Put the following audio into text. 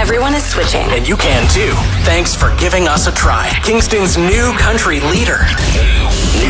everyone is switching. And you can too. Thanks for giving us a try. Kingston's new country leader.